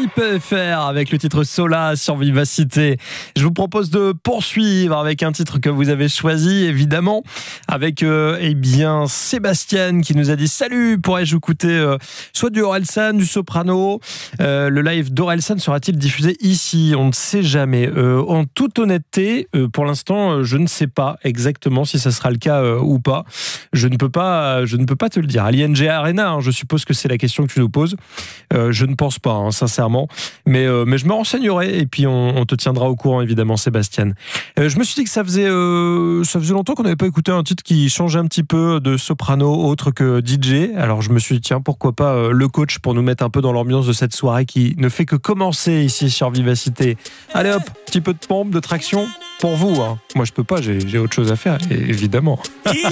PFR avec le titre Sola sur Vivacité. Je vous propose de poursuivre avec un titre que vous avez choisi, évidemment, avec Sébastien qui nous a dit: salut, pourrais-je écouter soit du Orelsan, du Soprano. Le live d'Orelsan sera-t-il diffusé ici? On ne sait jamais. En toute honnêteté, pour l'instant, je ne sais pas exactement si ça sera le cas ou pas. Je ne peux pas te le dire. À l'ING Arena, je suppose que c'est la question que tu nous poses. Je ne pense pas, sincèrement. Mais je me renseignerai et puis on te tiendra au courant, évidemment, Sébastien. Je me suis dit que ça faisait longtemps qu'on n'avait pas écouté un titre qui changeait un petit peu de Soprano autre que DJ. Alors je me suis dit, tiens, pourquoi pas le coach pour nous mettre un peu dans l'ambiance de cette soirée qui ne fait que commencer ici sur Vivacité. Allez hop, petit peu de pompe, de traction pour vous. Moi je peux pas, j'ai autre chose à faire, évidemment.